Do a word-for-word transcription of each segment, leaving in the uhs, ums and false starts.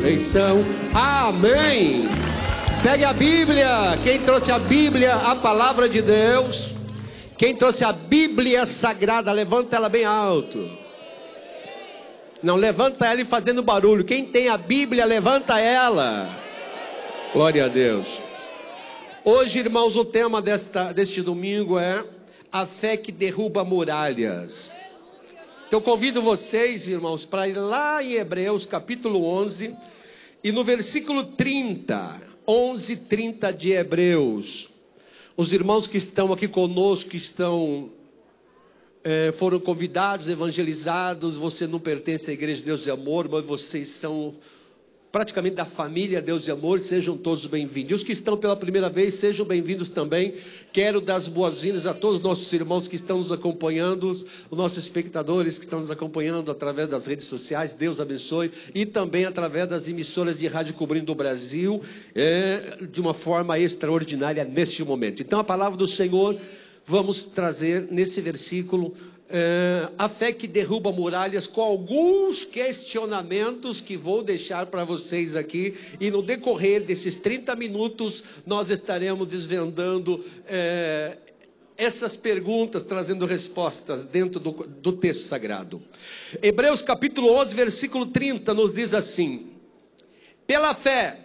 ressurreição. Amém. Pegue a Bíblia. Quem trouxe a Bíblia, a palavra de Deus. Quem trouxe a Bíblia Sagrada, levanta ela bem alto. Não, levanta ela e fazendo barulho. Quem tem a Bíblia, levanta ela. Glória a Deus. Hoje, irmãos, o tema desta, deste domingo é a fé que derruba muralhas. Então convido vocês, irmãos, para ir lá em Hebreus capítulo onze e no versículo trinta, onze, trinta de Hebreus. Os irmãos que estão aqui conosco, que estão, é, foram convidados, evangelizados. Você não pertence à Igreja de Deus e Amor, mas vocês são praticamente da família Deus e Amor. Sejam todos bem-vindos. E os que estão pela primeira vez, sejam bem-vindos também. Quero dar as boas-vindas a todos os nossos irmãos que estão nos acompanhando, os nossos espectadores que estão nos acompanhando através das redes sociais. Deus abençoe. E também através das emissoras de rádio cobrindo o Brasil, é, de uma forma extraordinária neste momento. Então a palavra do Senhor vamos trazer nesse versículo. É, a fé que derruba muralhas, com alguns questionamentos que vou deixar para vocês aqui, e no decorrer desses trinta minutos nós estaremos desvendando é, essas perguntas, trazendo respostas dentro do, do texto sagrado. Hebreus capítulo onze, versículo trinta nos diz assim: pela fé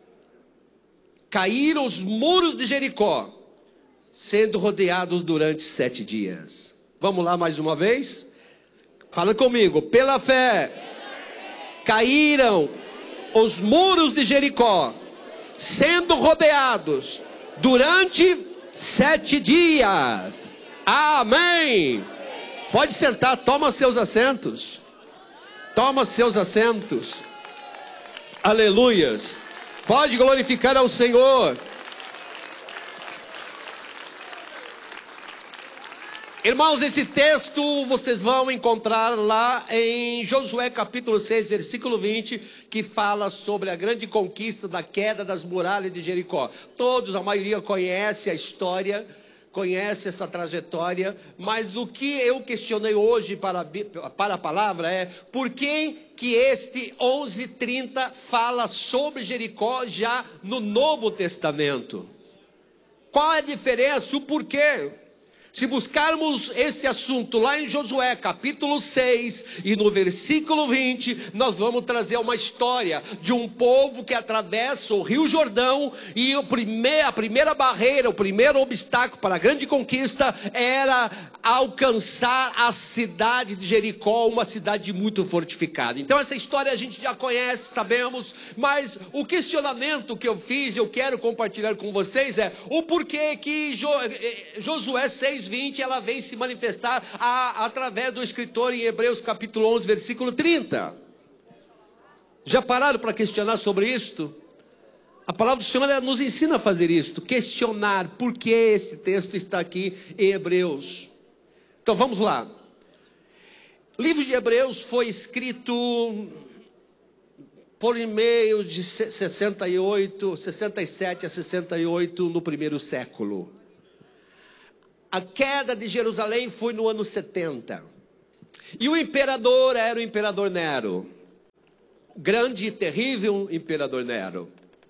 caíram os muros de Jericó, sendo rodeados durante sete dias. Vamos lá mais uma vez? Fala comigo. Pela fé, caíram os muros de Jericó, sendo rodeados durante sete dias. Amém. Pode sentar, toma seus assentos. Toma seus assentos. Aleluias. Pode glorificar ao Senhor. Irmãos, esse texto vocês vão encontrar lá em Josué capítulo seis, versículo vinte, que fala sobre a grande conquista da queda das muralhas de Jericó. Todos, a maioria conhece a história, conhece essa trajetória, mas o que eu questionei hoje para, para a palavra é: por que que este onze, trinta fala sobre Jericó já no Novo Testamento? Qual é a diferença, o porquê? Se buscarmos esse assunto lá em Josué capítulo seis e no versículo vinte, nós vamos trazer uma história de um povo que atravessa o Rio Jordão, e o primeir, a primeira barreira, o primeiro obstáculo para a grande conquista era alcançar a cidade de Jericó, uma cidade muito fortificada. Então essa história a gente já conhece, sabemos, mas o questionamento que eu fiz, eu quero compartilhar com vocês é o porquê que Jo- Josué seis, vinte, ela vem se manifestar a, através do escritor em Hebreus capítulo onze, versículo trinta. Já pararam para questionar sobre isto? A palavra do Senhor nos ensina a fazer isto, questionar por que esse texto está aqui em Hebreus. Então vamos lá. O livro de Hebreus foi escrito por meio de sessenta e oito, sessenta e sete a sessenta e oito no primeiro século. A queda de Jerusalém foi no ano setenta. E o imperador era o imperador Nero. O grande e terrível imperador Nero.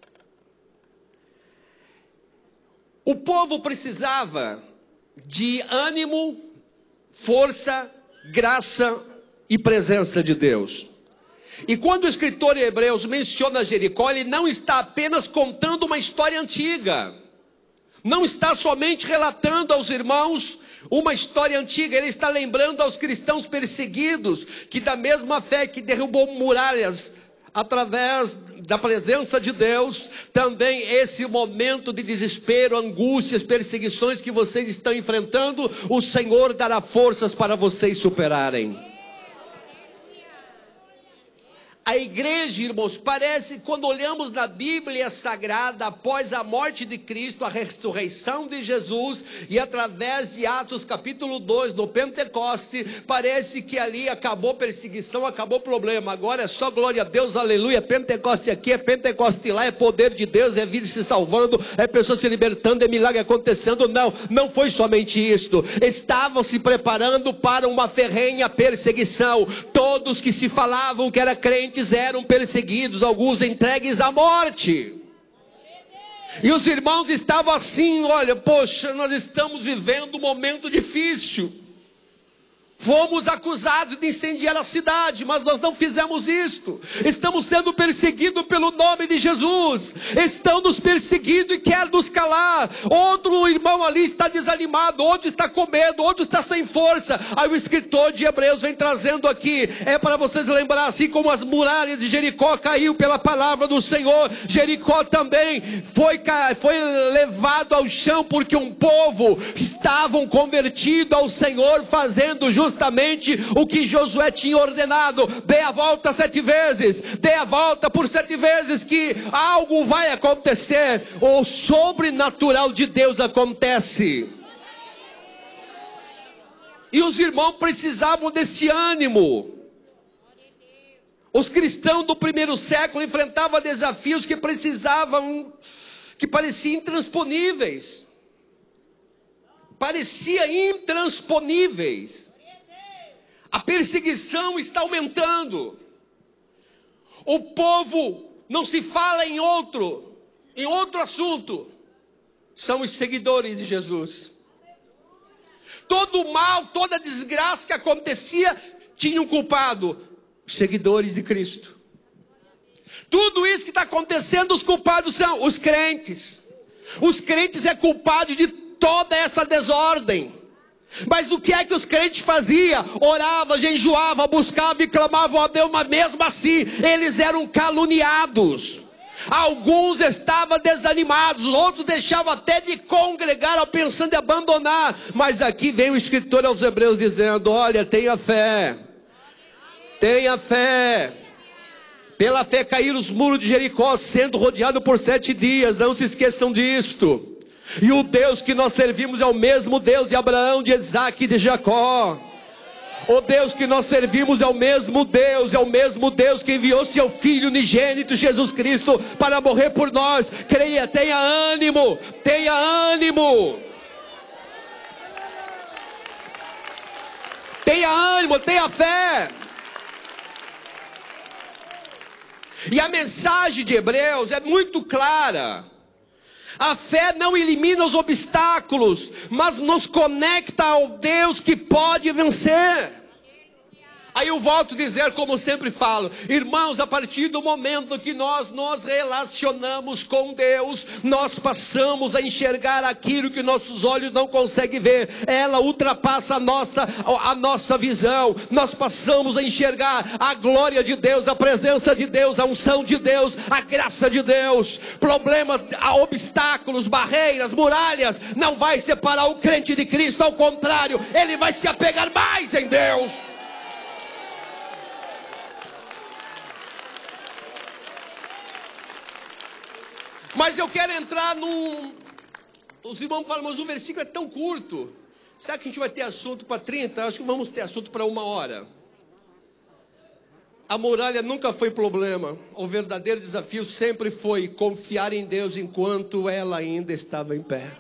O povo precisava de ânimo, força, graça e presença de Deus. E quando o escritor em Hebreus menciona Jericó, ele não está apenas contando uma história antiga. Não está somente relatando aos irmãos uma história antiga. Ele está lembrando aos cristãos perseguidos que, da mesma fé que derrubou muralhas através da presença de Deus, também esse momento de desespero, angústias, perseguições que vocês estão enfrentando, o Senhor dará forças para vocês superarem. A igreja, irmãos, parece, quando olhamos na Bíblia Sagrada, após a morte de Cristo, a ressurreição de Jesus, e através de Atos capítulo dois, no Pentecoste, parece que ali acabou perseguição, acabou problema. Agora é só glória a Deus, aleluia. Pentecoste aqui, é Pentecoste lá, é poder de Deus, é vida se salvando, é pessoas se libertando, é milagre acontecendo. Não, não foi somente isto. Estavam se preparando para uma ferrenha perseguição. Todos que se falavam que era crente crentes eram perseguidos, alguns entregues à morte. E os irmãos estavam assim, olha, poxa, nós estamos vivendo um momento difícil. Fomos acusados de incendiar a cidade, mas nós não fizemos isto. Estamos sendo perseguidos pelo nome de Jesus. Estão nos perseguindo e quer nos calar. Outro irmão ali está desanimado, outro está com medo, outro está sem força. Aí o escritor de Hebreus vem trazendo aqui, é para vocês lembrar, assim como as muralhas de Jericó caiu pela palavra do Senhor, Jericó também foi, foi levado ao chão, porque um povo estavam convertido ao Senhor, fazendo justamente justamente o que Josué tinha ordenado: dê a volta sete vezes, dê a volta por sete vezes, que algo vai acontecer. O sobrenatural de Deus acontece. E os irmãos precisavam desse ânimo. Os cristãos do primeiro século enfrentavam desafios que precisavam, que pareciam intransponíveis. Parecia intransponíveis. A perseguição está aumentando. O povo não se fala em outro, em outro assunto. São os seguidores de Jesus. Todo o mal, toda desgraça que acontecia, tinha um culpado: os seguidores de Cristo. Tudo isso que está acontecendo, os culpados são os crentes. Os crentes é culpado de toda essa desordem. Mas o que é que os crentes faziam? Orava, jejuava, buscava e clamavam a Deus, mas mesmo assim eles eram caluniados. Alguns estavam desanimados, outros deixavam até de congregar, pensando em abandonar. Mas aqui vem o escritor aos Hebreus dizendo: olha, tenha fé, tenha fé. Pela fé caíram os muros de Jericó, sendo rodeado por sete dias. Não se esqueçam disto. E o Deus que nós servimos é o mesmo Deus de Abraão, de Isaac e de Jacó. O Deus que nós servimos é o mesmo Deus, é o mesmo Deus que enviou seu Filho unigênito, Jesus Cristo, para morrer por nós. Creia, tenha ânimo, tenha ânimo. Tenha ânimo, tenha fé. E a mensagem de Hebreus é muito clara. A fé não elimina os obstáculos, mas nos conecta ao Deus que pode vencer. Aí eu volto a dizer, como sempre falo, irmãos, a partir do momento que nós nos relacionamos com Deus, nós passamos a enxergar aquilo que nossos olhos não conseguem ver. Ela ultrapassa a nossa, a nossa visão. Nós passamos a enxergar a glória de Deus, a presença de Deus, a unção de Deus, a graça de Deus. Problema, obstáculos, barreiras, muralhas, não vai separar o crente de Cristo. Ao contrário, ele vai se apegar mais em Deus. Mas eu quero entrar num... Os irmãos falam, mas o versículo é tão curto. Será que a gente vai ter assunto para trinta? Acho que vamos ter assunto para uma hora. A muralha nunca foi problema. O verdadeiro desafio sempre foi confiar em Deus enquanto ela ainda estava em pé.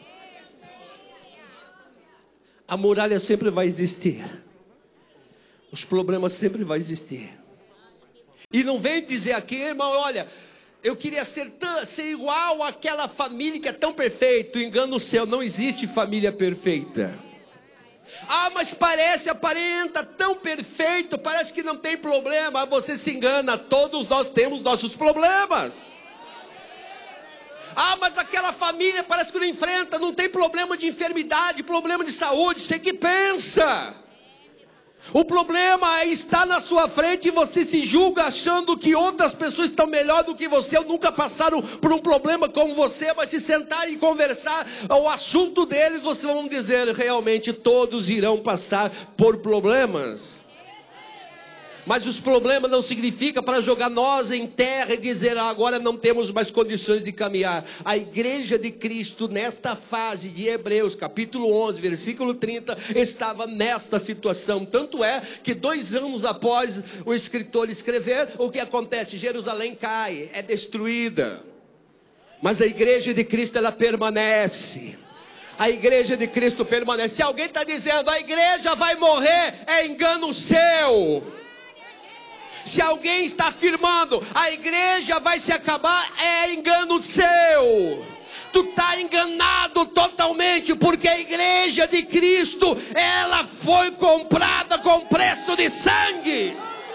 A muralha sempre vai existir. Os problemas sempre vão existir. E não vem dizer aqui, irmão, olha... eu queria ser, tão, ser igual àquela família que é tão perfeita. Engano seu, não existe família perfeita. Ah, mas parece, aparenta tão perfeito, parece que não tem problema. Você se engana, todos nós temos nossos problemas. Ah, mas aquela família parece que não enfrenta, não tem problema de enfermidade, problema de saúde. Você que pensa. O problema está na sua frente e você se julga achando que outras pessoas estão melhor do que você, ou nunca passaram por um problema como você, mas se sentarem e conversar o assunto deles, vocês vão dizer, realmente todos irão passar por problemas. Mas os problemas não significam para jogar nós em terra e dizer, ah, agora não temos mais condições de caminhar. A igreja de Cristo, nesta fase de Hebreus, capítulo onze, versículo trinta, estava nesta situação. Tanto é que dois anos após o escritor escrever, o que acontece? Jerusalém cai, é destruída. Mas a igreja de Cristo, ela permanece. A igreja de Cristo permanece. Se alguém está dizendo, a igreja vai morrer, é engano seu. Se alguém está afirmando, a igreja vai se acabar, é engano seu. Tu está enganado totalmente, porque a igreja de Cristo, ela foi comprada com preço de sangue.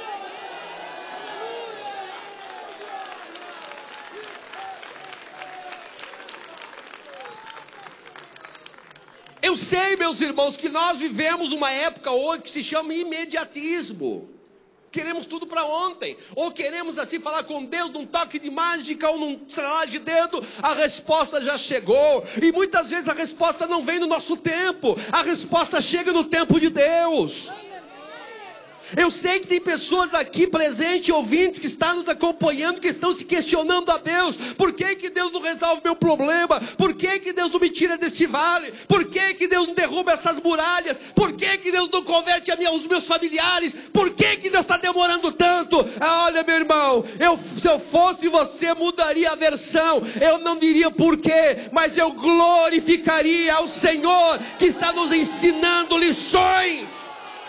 Eu sei, meus irmãos, que nós vivemos uma época hoje que se chama imediatismo. Queremos tudo para ontem, ou queremos assim falar com Deus num toque de mágica ou num estralar de dedo, a resposta já chegou. E muitas vezes a resposta não vem no nosso tempo, a resposta chega no tempo de Deus. Eu sei que tem pessoas aqui presentes, ouvintes, que estão nos acompanhando, que estão se questionando a Deus. Por que que Deus não resolve meu problema? Por que que Deus não me tira desse vale? Por que que Deus não derruba essas muralhas? Por que que Deus não converte a minha, os meus familiares? Por que que Deus está demorando tanto? Ah, olha, meu irmão, eu, se eu fosse você, mudaria a versão. Eu não diria por quê, mas eu glorificaria ao Senhor, que está nos ensinando lições.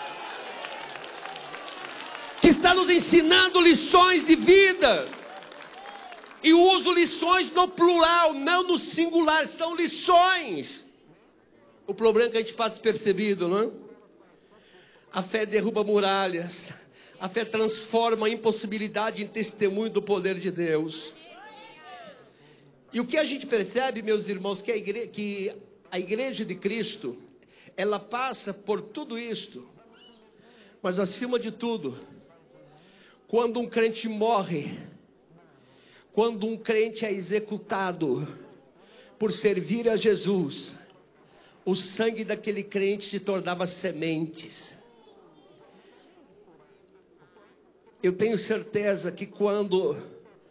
Que está nos ensinando lições de vida. E uso lições no plural, não no singular, são lições. O problema é que a gente passa despercebido, não é? A fé derruba muralhas. A fé transforma a impossibilidade em testemunho do poder de Deus. E o que a gente percebe, meus irmãos, que a igreja, que a igreja de Cristo, ela passa por tudo isto. Mas acima de tudo, quando um crente morre, quando um crente é executado por servir a Jesus, o sangue daquele crente se tornava sementes. Eu tenho certeza que quando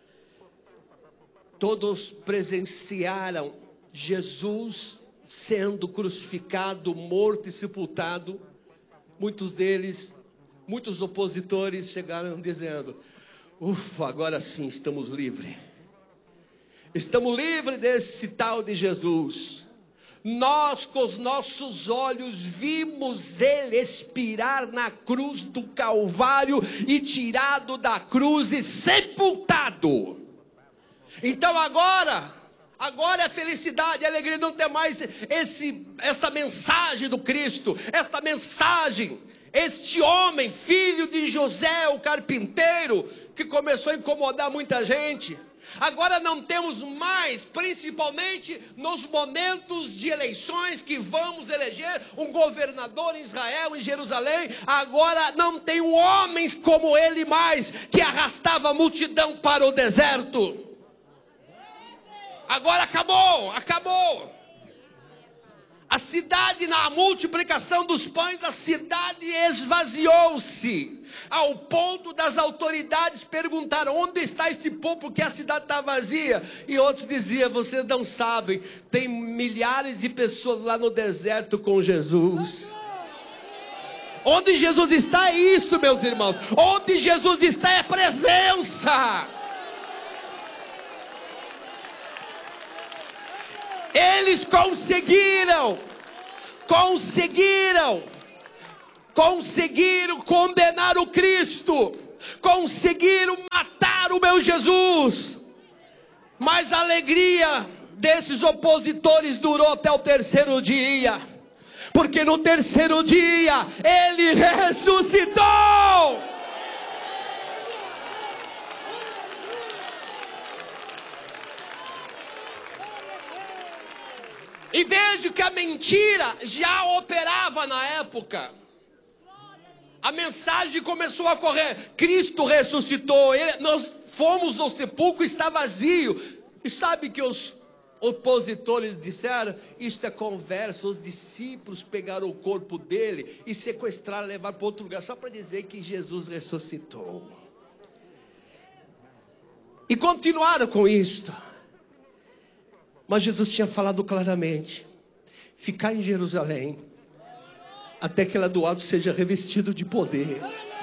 todos presenciaram Jesus sendo crucificado, morto e sepultado, muitos deles, muitos opositores chegaram dizendo: ufa, agora sim estamos livres. Estamos livres desse tal de Jesus. Nós com os nossos olhos vimos ele expirar na cruz do Calvário e tirado da cruz e sepultado. Então agora, agora é felicidade, é alegria, não ter mais esse, essa mensagem do Cristo, esta mensagem. Este homem, filho de José, o carpinteiro, que começou a incomodar muita gente. Agora não temos mais, principalmente nos momentos de eleições, que vamos eleger um governador em Israel, em Jerusalém. Agora não tem homens como ele mais, que arrastava a multidão para o deserto. Agora acabou, acabou. A cidade, na multiplicação dos pães, a cidade esvaziou-se, ao ponto das autoridades perguntar: onde está esse povo, porque a cidade está vazia? E outros diziam: vocês não sabem, tem milhares de pessoas lá no deserto com Jesus. Onde Jesus está é isto, meus irmãos. Onde Jesus está é presença. Eles conseguiram, conseguiram, conseguiram condenar o Cristo, conseguiram matar o meu Jesus, mas a alegria desses opositores durou até o terceiro dia, porque no terceiro dia ele ressuscitou. E vejo que a mentira já operava na época. A mensagem começou a correr: Cristo ressuscitou, ele, nós fomos ao sepulcro, está vazio. E sabe que os opositores disseram: isto é conversa, os discípulos pegaram o corpo dele e sequestraram, levaram para outro lugar, só para dizer que Jesus ressuscitou. E continuaram com isto. Mas Jesus tinha falado claramente: ficar em Jerusalém, até que lá do alto seja revestido de poder.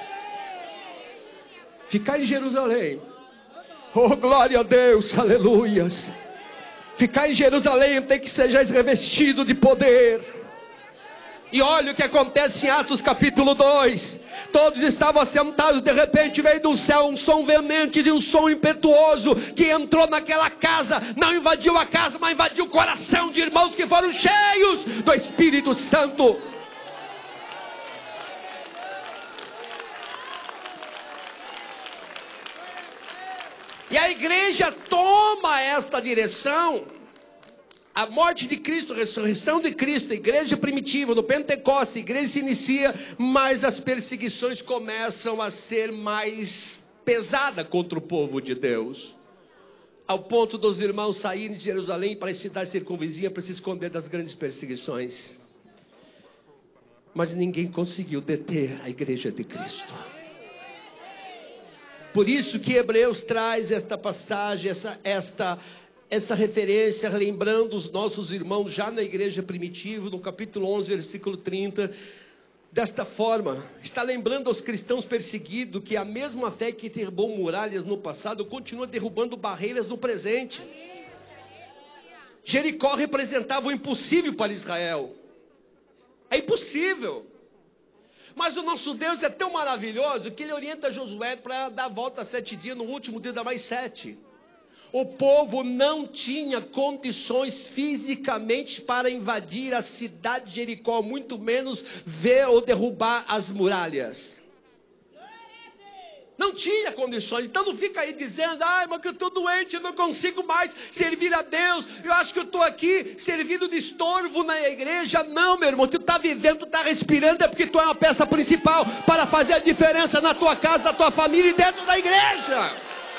Ficar em Jerusalém, oh glória a Deus, aleluias. Ficar em Jerusalém até que sejais revestido de poder. E olha o que acontece em Atos capítulo dois. Todos estavam assentados, de repente veio do céu um som veemente, de um som impetuoso, que entrou naquela casa, não invadiu a casa, mas invadiu o coração de irmãos que foram cheios do Espírito Santo. E a igreja toma esta direção. A morte de Cristo, a ressurreição de Cristo, a igreja primitiva, no Pentecostes, a igreja se inicia, mas as perseguições começam a ser mais pesadas contra o povo de Deus. Ao ponto dos irmãos saírem de Jerusalém para a cidade circunvizinha para se esconder das grandes perseguições. Mas ninguém conseguiu deter a igreja de Cristo. Por isso que Hebreus traz esta passagem, essa, esta, essa referência, lembrando os nossos irmãos já na igreja primitiva, no capítulo onze, versículo trinta, desta forma, está lembrando aos cristãos perseguidos que a mesma fé que derrubou muralhas no passado, continua derrubando barreiras no presente. Jericó representava o impossível para Israel. É impossível. Mas o nosso Deus é tão maravilhoso que ele orienta Josué para dar a volta a sete dias, no último dia dá mais sete. O povo não tinha condições fisicamente para invadir a cidade de Jericó, muito menos ver ou derrubar as muralhas. Não tinha condições. Então não fica aí dizendo: ai, mas que eu estou doente, eu não consigo mais servir a Deus, eu acho que eu estou aqui servindo de estorvo na igreja. Não, meu irmão, tu está vivendo, tu está respirando, é porque tu é uma peça principal para fazer a diferença na tua casa, na tua família e dentro da igreja.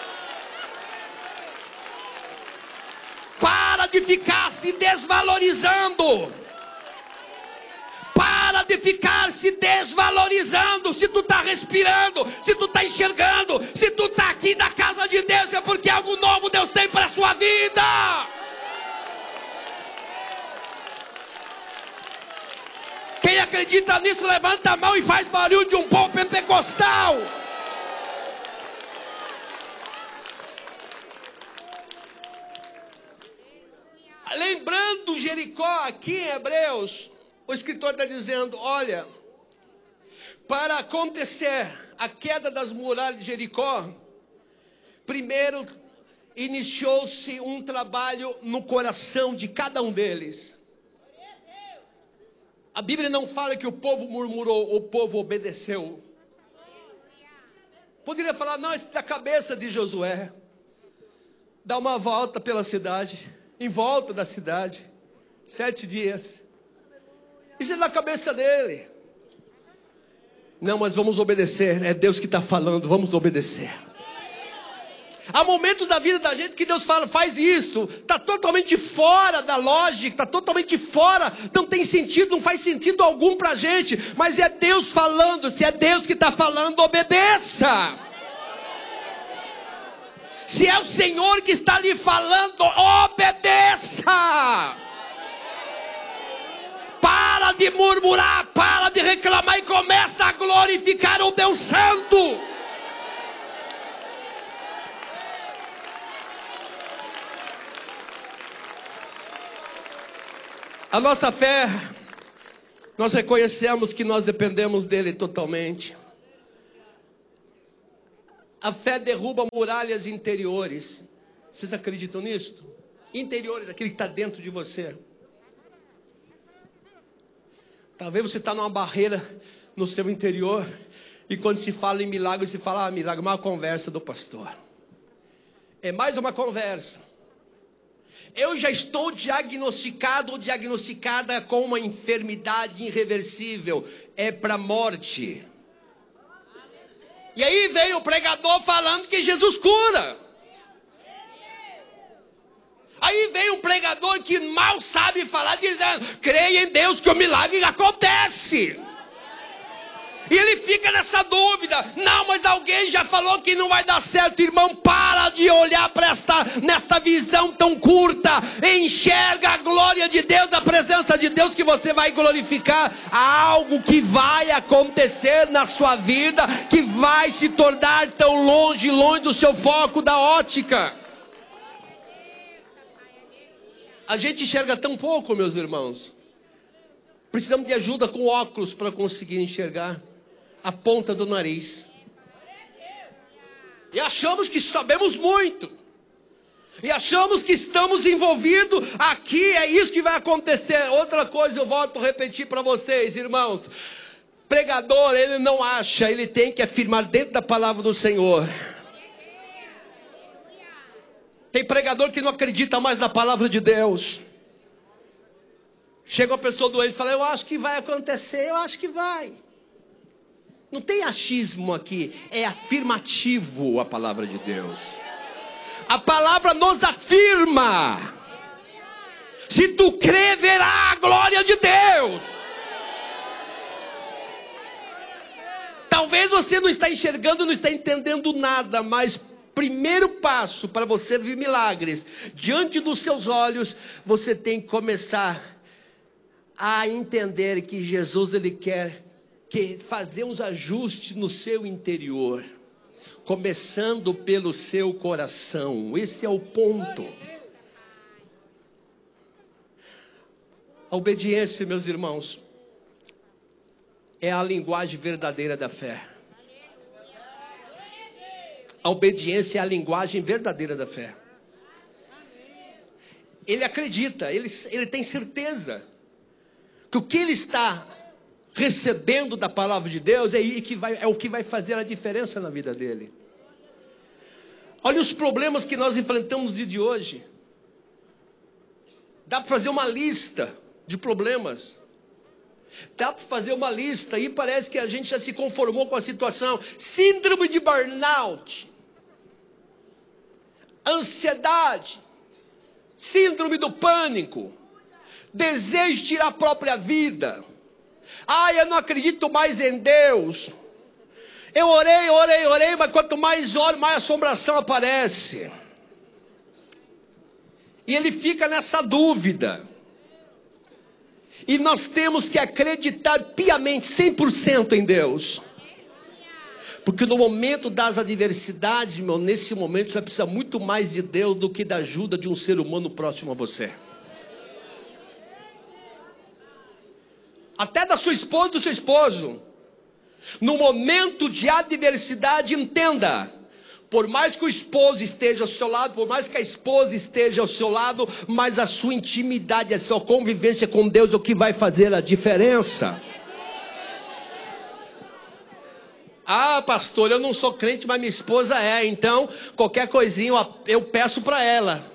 Para de ficar se desvalorizando. Para de ficar se desvalorizando. Se tu está respirando, se tu está enxergando, se tu está aqui na casa de Deus, é porque algo novo Deus tem para a sua vida. Quem acredita nisso, levanta a mão e faz barulho de um povo pentecostal. Lembrando Jericó aqui em Hebreus, o escritor está dizendo: olha, para acontecer a queda das muralhas de Jericó, primeiro iniciou-se um trabalho no coração de cada um deles. A Bíblia não fala que o povo murmurou, o povo obedeceu. Poderia falar: não, isso é da cabeça de Josué. Dá uma volta pela cidade, em volta da cidade, sete dias. Isso é da cabeça dele. Não, mas vamos obedecer. É Deus que está falando, vamos obedecer. Há momentos da vida da gente que Deus fala: faz isto. Está totalmente fora da lógica, está totalmente fora, não tem sentido, não faz sentido algum para a gente. Mas é Deus falando. Se é Deus que está falando, obedeça. Se é o Senhor que está lhe falando, obedeça. Para de murmurar, para de reclamar e começa a glorificar o Deus Santo. A nossa fé, nós reconhecemos que nós dependemos dele totalmente. A fé derruba muralhas interiores. Vocês acreditam nisso? Interiores, aquele que está dentro de você. Talvez você está numa barreira no seu interior, e quando se fala em milagre, se fala: ah, milagre, uma conversa do pastor. É mais uma conversa. Eu já estou diagnosticado ou diagnosticada com uma enfermidade irreversível. É para a morte. E aí vem o pregador falando que Jesus cura. Aí vem um pregador que mal sabe falar, dizendo: creia em Deus que o milagre acontece. E ele fica nessa dúvida: não, mas alguém já falou que não vai dar certo. Irmão, para de olhar para esta, nesta visão tão curta. Enxerga a glória de Deus, a presença de Deus, que você vai glorificar. Há algo que vai acontecer na sua vida, que vai se tornar tão longe, longe do seu foco, da ótica. A gente enxerga tão pouco, meus irmãos. Precisamos de ajuda com óculos para conseguir enxergar. a ponta do nariz. E achamos que sabemos muito. E achamos que estamos envolvidos. Aqui é isso que vai acontecer. Outra coisa eu volto a repetir para vocês, irmãos. Pregador, ele não acha, ele tem que afirmar dentro da palavra do Senhor. Tem pregador que não acredita mais na palavra de Deus. Chega uma pessoa doente e fala, eu acho que vai acontecer, eu acho que vai. Não tem achismo aqui, é afirmativo a palavra de Deus. A palavra nos afirma. Se tu crer, verá a glória de Deus. Talvez você não está enxergando, não está entendendo nada, mas primeiro passo para você ver milagres diante dos seus olhos, você tem que começar a entender que Jesus, ele quer que fazer uns ajustes no seu interior, começando pelo seu coração. Esse é o ponto. A obediência, meus irmãos, é a linguagem verdadeira da fé. A obediência é a linguagem verdadeira da fé. Ele acredita, ele, ele tem certeza que o que ele está recebendo da palavra de Deus é, que vai, é o que vai fazer a diferença na vida dele. Olha os problemas que nós enfrentamos no dia de hoje. Dá para fazer uma lista de problemas. Dá para fazer uma lista e parece que a gente já se conformou com a situação. Síndrome de burnout, ansiedade, síndrome do pânico, desejo de tirar a própria vida. Ai, eu não acredito mais em Deus. Eu orei, orei, orei, mas quanto mais oro, mais assombração aparece. E ele fica nessa dúvida. E nós temos que acreditar piamente, cem por cento em Deus. Porque no momento das adversidades, meu, nesse momento você vai precisar muito mais de Deus do que da ajuda de um ser humano próximo a você. Até da sua esposa, do seu esposo. No momento de adversidade, entenda. Por mais que o esposo esteja ao seu lado, por mais que a esposa esteja ao seu lado, mas a sua intimidade, a sua convivência com Deus é o que vai fazer a diferença. Ah, pastor, eu não sou crente, mas minha esposa é. Então, qualquer coisinha eu peço para ela.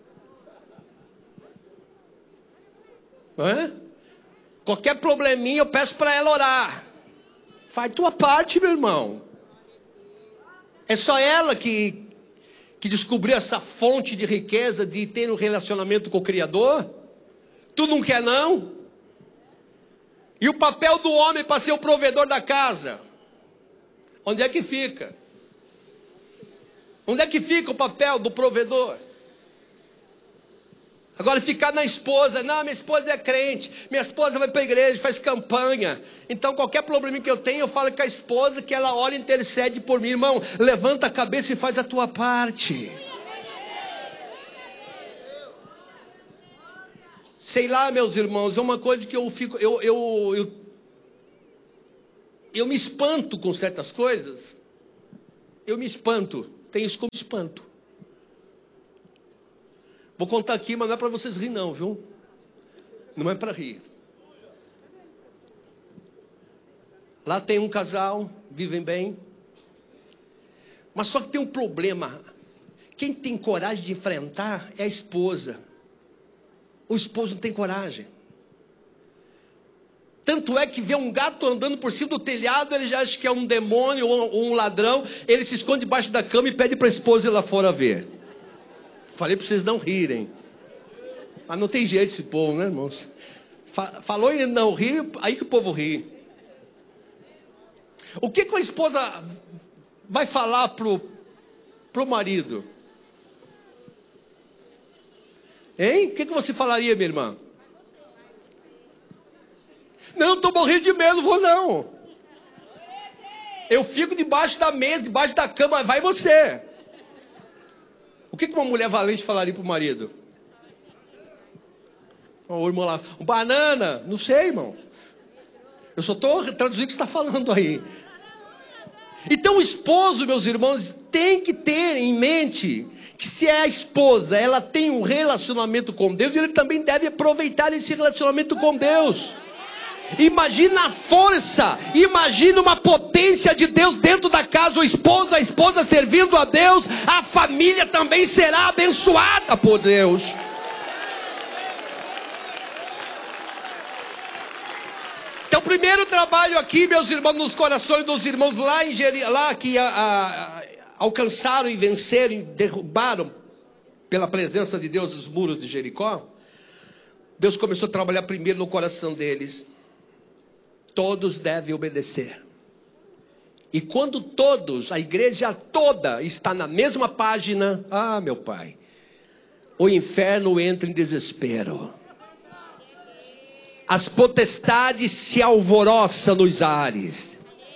Não é? Qualquer probleminha eu peço para ela orar. Faz tua parte, meu irmão. É só ela que, que descobriu essa fonte de riqueza, de ter um relacionamento com o Criador? Tu não quer não? E o papel do homem para ser o provedor da casa? Onde é que fica? Onde é que fica o papel do provedor? Agora ficar na esposa, não, minha esposa é crente, minha esposa vai para a igreja, faz campanha, então qualquer problema que eu tenho, eu falo com a esposa, que ela ora e intercede por mim. Irmão, levanta a cabeça e faz a tua parte. Sei lá, meus irmãos, é uma coisa que eu fico, eu, eu, eu, eu me espanto com certas coisas, eu me espanto, tenho isso como espanto. Vou contar aqui, mas não é para vocês rir não, viu? Não é para rir. Lá tem um casal, vivem bem. Mas só que tem um problema. Quem tem coragem de enfrentar é a esposa. O esposo não tem coragem. Tanto é que vê um gato andando por cima do telhado, ele já acha que é um demônio ou um ladrão. Ele se esconde debaixo da cama e pede para a esposa ir lá fora ver. Falei para vocês não rirem. Mas não tem jeito esse povo, né, irmãos? Falou em não rir, aí que o povo ri. O que, que a esposa vai falar pro, pro marido? Hein? O que, que você falaria, minha irmã? Não, estou morrendo de medo, vou não. Eu fico debaixo da mesa, debaixo da cama, vai você. O que uma mulher valente falaria para o marido? O irmão lá, um banana, não sei, irmão. Eu só estou traduzindo o que você está falando aí. Então o esposo, meus irmãos, tem que ter em mente que se é a esposa, ela tem um relacionamento com Deus, ele também deve aproveitar esse relacionamento com Deus. Imagina a força, imagina uma potência de Deus dentro da casa, o esposo, a esposa servindo a Deus, a família também será abençoada por Deus. Então, o primeiro trabalho aqui, meus irmãos, nos corações dos irmãos lá em Jeri, lá que a, a, alcançaram e venceram, e derrubaram pela presença de Deus os muros de Jericó. Deus começou a trabalhar primeiro no coração deles. Todos devem obedecer. E quando todos, a igreja toda está na mesma página, ah, meu pai, o inferno entra em desespero. As potestades se alvoroçam nos ares.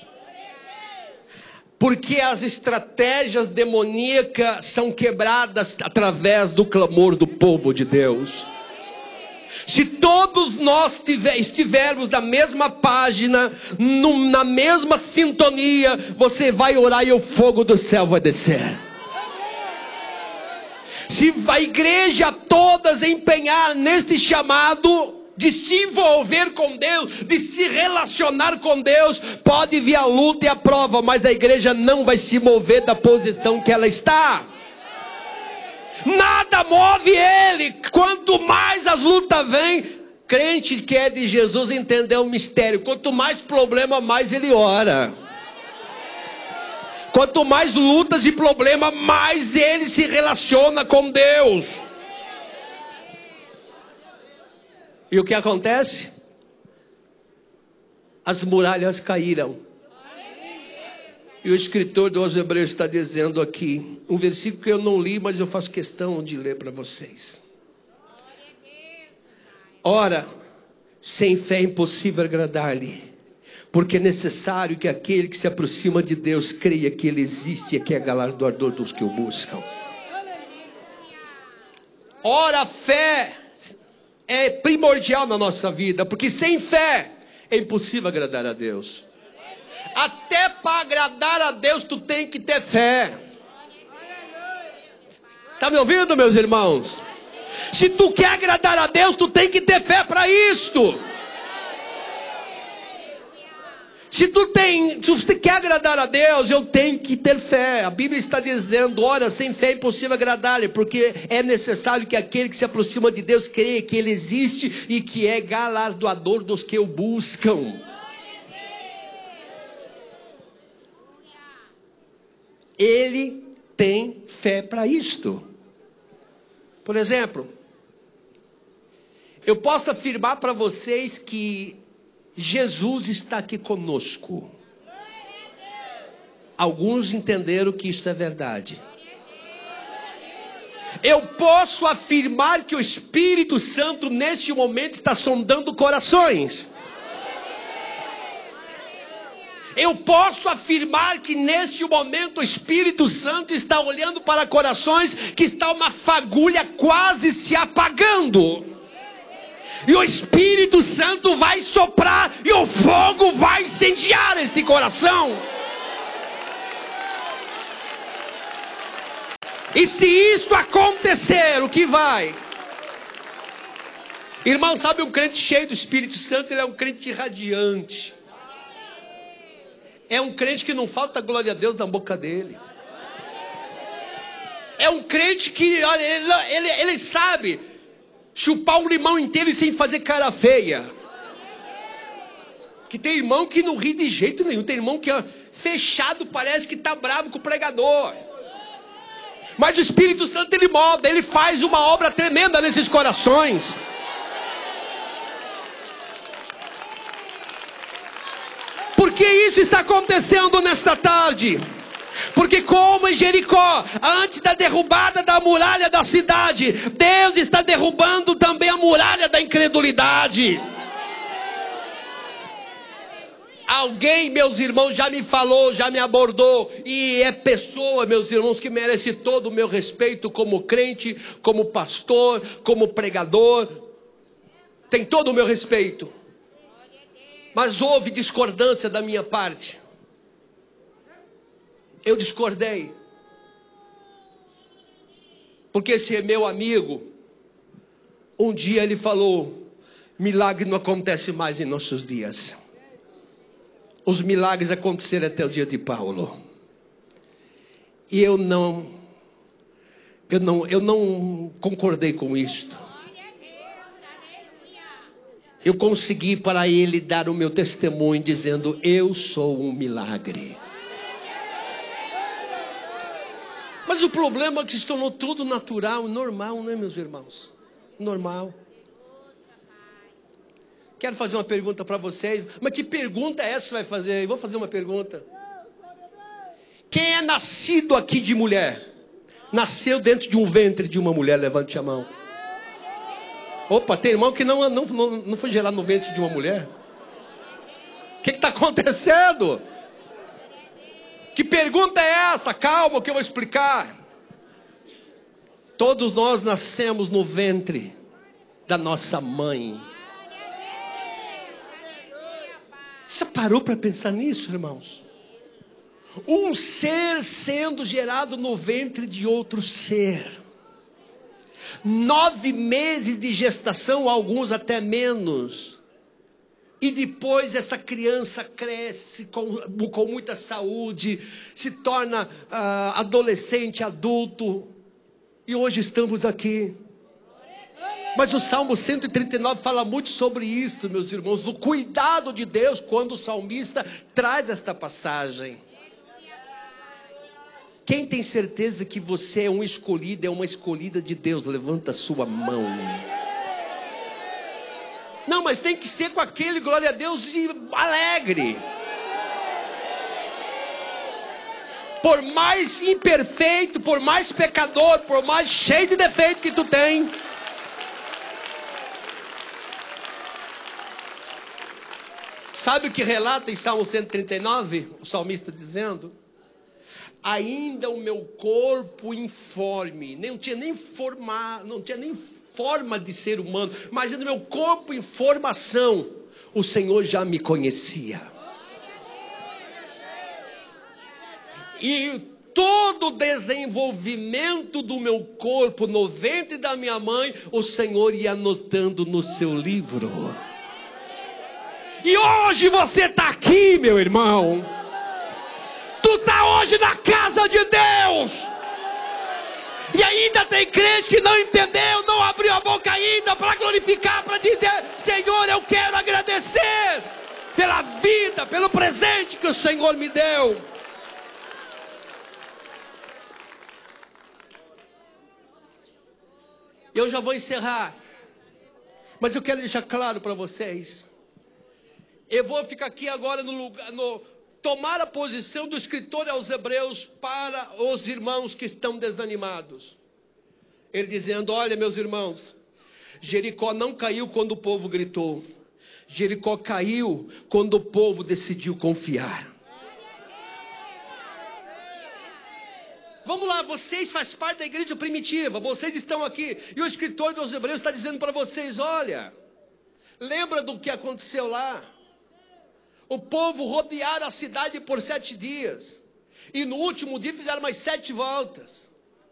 Porque as estratégias demoníacas são quebradas através do clamor do povo de Deus. Se todos nós tiver, estivermos na mesma página, no, na mesma sintonia, você vai orar e o fogo do céu vai descer. Se a igreja todas empenhar neste chamado de se envolver com Deus, de se relacionar com Deus, pode vir a luta e a prova, mas a igreja não vai se mover da posição que ela está. Nada move ele. Quanto mais as lutas vêm, crente que é de Jesus entendeu o mistério. Quanto mais problema, mais ele ora. Quanto mais lutas e problema, mais ele se relaciona com Deus. E o que acontece? As muralhas caíram. E o escritor dos Hebreus está dizendo aqui, um versículo que eu não li, mas eu faço questão de ler para vocês. Ora, sem fé é impossível agradar-lhe, porque é necessário que aquele que se aproxima de Deus creia que Ele existe e que é galardoador dos que o buscam. Ora, a fé é primordial na nossa vida, porque sem fé é impossível agradar a Deus. Até para agradar a Deus tu tem que ter fé. Está me ouvindo, meus irmãos? Se tu quer agradar a Deus, tu tem que ter fé para isto. Se tu tem, se você quer agradar a Deus, eu tenho que ter fé. A Bíblia está dizendo, ora, sem fé é impossível agradar-lhe, porque é necessário que aquele que se aproxima de Deus creia que Ele existe e que é galardoador dos que o buscam. Ele tem fé para isto. Por exemplo, eu posso afirmar para vocês que Jesus está aqui conosco. Alguns entenderam que isso é verdade. Eu posso afirmar que o Espírito Santo neste momento está sondando corações. Eu posso afirmar que neste momento o Espírito Santo está olhando para corações que está uma fagulha quase se apagando. E o Espírito Santo vai soprar e o fogo vai incendiar este coração. E se isso acontecer, o que vai? Irmão, sabe um crente cheio do Espírito Santo? Ele é um crente radiante. É um crente que não falta glória a Deus na boca dele. É um crente que olha, ele, ele, ele sabe chupar um limão inteiro e sem fazer cara feia. Que tem irmão que não ri de jeito nenhum. Tem irmão que é fechado, parece que está bravo com o pregador. Mas o Espírito Santo ele molda, ele faz uma obra tremenda nesses corações. Por que isso está acontecendo nesta tarde? Porque como em Jericó, antes da derrubada da muralha da cidade, Deus está derrubando também a muralha da incredulidade. Alguém, meus irmãos, já me falou, já me abordou, e é pessoa, meus irmãos, que merece todo o meu respeito como crente, como pastor, como pregador, tem todo o meu respeito. Mas houve discordância da minha parte. Eu discordei. Porque esse meu amigo, um dia ele falou: milagre não acontece mais em nossos dias. Os milagres aconteceram até o dia de Paulo. E eu não, eu não, eu não concordei com isto. Eu consegui para ele dar o meu testemunho dizendo: eu sou um milagre. Mas o problema é que se tornou tudo natural, normal, né, meus irmãos? Normal. Quero fazer uma pergunta para vocês. Mas que pergunta é essa que você vai fazer? Eu vou fazer uma pergunta. Quem é nascido aqui de mulher? Nasceu dentro de um ventre de uma mulher? Levante a mão. Opa, tem irmão que não, não, não, não foi gerado no ventre de uma mulher? O que está acontecendo? Que pergunta é esta? Calma que eu vou explicar. Todos nós nascemos no ventre da nossa mãe. Você parou para pensar nisso, irmãos? Um ser sendo gerado no ventre de outro ser. Nove meses de gestação, alguns até menos. E depois essa criança cresce com, com muita saúde, se torna uh, adolescente, adulto. E hoje estamos aqui. Mas o Salmo cento e trinta e nove fala muito sobre isso, meus irmãos. O cuidado de Deus quando o salmista traz esta passagem. Quem tem certeza que você é um escolhido, é uma escolhida de Deus? Levanta a sua mão. Não, mas tem que ser com aquele, glória a Deus, de alegre. Por mais imperfeito, por mais pecador, por mais cheio de defeito que tu tem. Sabe o que relata em Salmo cento e trinta e nove? O salmista dizendo: ainda o meu corpo informe, não tinha nem forma, não tinha nem forma de ser humano, mas no meu corpo em formação, o Senhor já me conhecia. E todo o desenvolvimento do meu corpo no ventre da minha mãe, o Senhor ia anotando no seu livro. E hoje você está aqui, meu irmão. Tu está hoje na casa de Deus. E ainda tem crente que não entendeu, não abriu a boca ainda para glorificar, para dizer: Senhor, eu quero agradecer pela vida, pelo presente que o Senhor me deu. Eu já vou encerrar, mas eu quero deixar claro para vocês. Eu vou ficar aqui agora no lugar, no, tomar a posição do escritor aos Hebreus para os irmãos que estão desanimados. Ele dizendo: olha, meus irmãos, Jericó não caiu quando o povo gritou. Jericó caiu quando o povo decidiu confiar. Vamos lá, vocês fazem parte da igreja primitiva, vocês estão aqui, e o escritor dos Hebreus está dizendo para vocês: olha, lembra do que aconteceu lá? O povo rodearam a cidade por sete dias. E no último dia fizeram mais sete voltas.